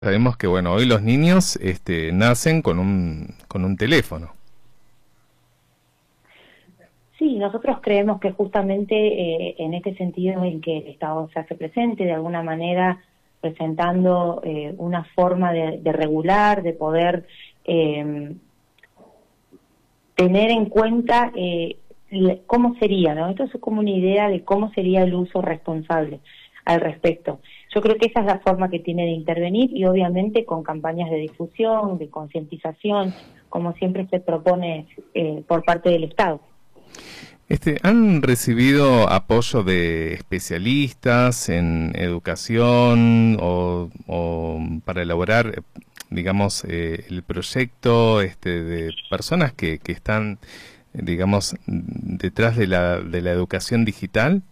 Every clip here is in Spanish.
Sabemos que, bueno, hoy los niños nacen con un teléfono. Sí, nosotros creemos que justamente en este sentido en que el Estado se hace presente, de alguna manera presentando una forma de regular, de poder tener en cuenta cómo sería, ¿no? Esto es como una idea de cómo sería el uso responsable al respecto. Yo creo que esa es la forma que tiene de intervenir y obviamente con campañas de difusión, de concientización, como siempre se propone por parte del Estado. ¿Han recibido apoyo de especialistas en educación o para elaborar, digamos, el proyecto de personas que están, digamos, detrás de la educación digital?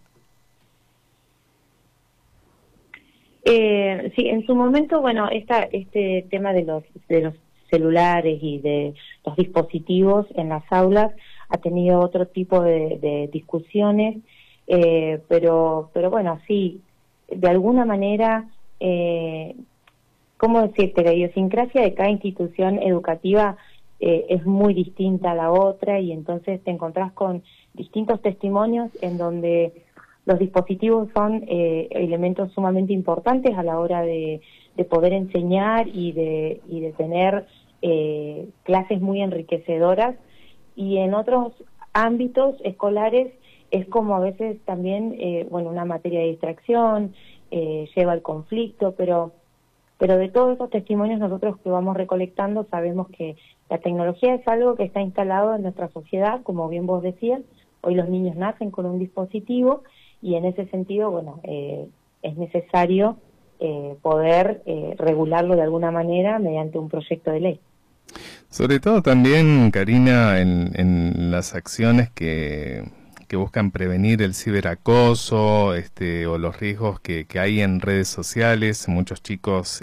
Sí, en su momento, bueno, este tema de los celulares y de los dispositivos en las aulas ha tenido otro tipo de discusiones, pero bueno, sí, de alguna manera, ¿cómo decirte? La idiosincrasia de cada institución educativa es muy distinta a la otra y entonces te encontrás con distintos testimonios en donde los dispositivos son elementos sumamente importantes a la hora de poder enseñar y de tener clases muy enriquecedoras, y en otros ámbitos escolares es como a veces también bueno, una materia de distracción, lleva al conflicto, pero de todos esos testimonios nosotros que vamos recolectando sabemos que la tecnología es algo que está instalado en nuestra sociedad, como bien vos decías. Hoy los niños nacen con un dispositivo y en ese sentido, bueno, es necesario poder regularlo de alguna manera mediante un proyecto de ley. Sobre todo también, Karina, en las acciones que buscan prevenir el ciberacoso, o los riesgos que hay en redes sociales. Muchos chicos,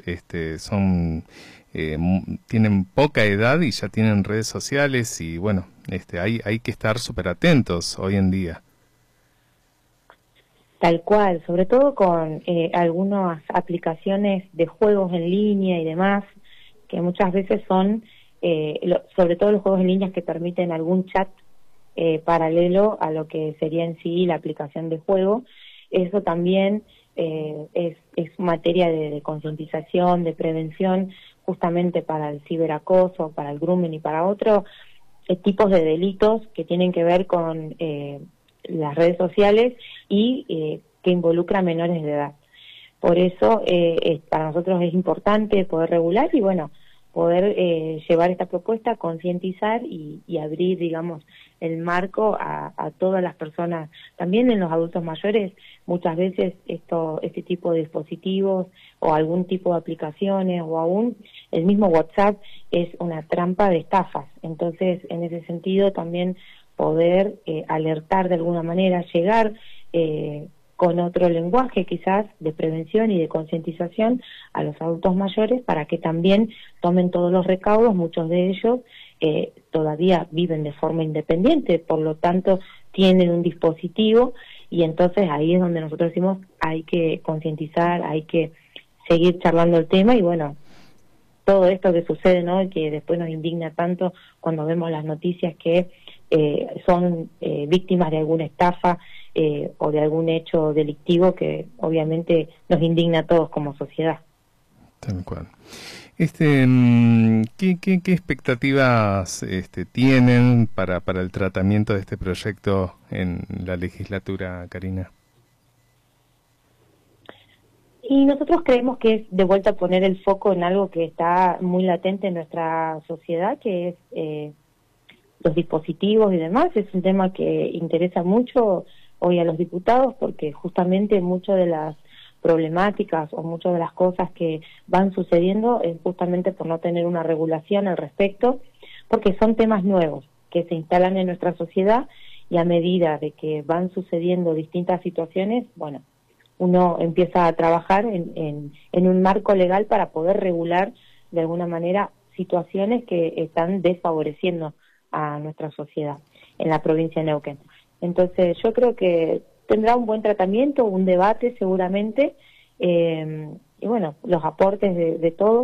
tienen poca edad y ya tienen redes sociales y bueno, hay que estar súper atentos hoy en día. Tal cual, sobre todo con algunas aplicaciones de juegos en línea y demás, que muchas veces son, sobre todo los juegos en línea que permiten algún chat paralelo a lo que sería en sí la aplicación de juego. Eso también es materia de concientización, de prevención, justamente para el ciberacoso, para el grooming y para otros tipos de delitos que tienen que ver con las redes sociales y que involucran menores de edad. Por eso para nosotros es importante poder regular y bueno, poder llevar esta propuesta, concientizar y abrir, digamos, el marco a todas las personas, también en los adultos mayores. Muchas veces este tipo de dispositivos o algún tipo de aplicaciones o aún el mismo WhatsApp es una trampa de estafas. Entonces, en ese sentido también poder alertar de alguna manera, llegar con otro lenguaje quizás de prevención y de concientización a los adultos mayores para que también tomen todos los recaudos. Muchos de ellos todavía viven de forma independiente, por lo tanto tienen un dispositivo y entonces ahí es donde nosotros decimos hay que concientizar, hay que seguir charlando el tema y bueno, todo esto que sucede, ¿no? Y que después nos indigna tanto cuando vemos las noticias que son víctimas de alguna estafa o de algún hecho delictivo que obviamente nos indigna a todos como sociedad. Tal cual. ¿Qué expectativas tienen para el tratamiento de este proyecto en la legislatura, Karina? Y nosotros creemos que es de vuelta poner el foco en algo que está muy latente en nuestra sociedad, que es los dispositivos y demás. Es un tema que interesa mucho hoy a los diputados porque justamente muchas de las problemáticas o muchas de las cosas que van sucediendo es justamente por no tener una regulación al respecto, porque son temas nuevos que se instalan en nuestra sociedad y a medida de que van sucediendo distintas situaciones, bueno, uno empieza a trabajar en un marco legal para poder regular de alguna manera situaciones que están desfavoreciendo a nuestra sociedad en la provincia de Neuquén. Entonces yo creo que tendrá un buen tratamiento, un debate seguramente, bueno, los aportes de todos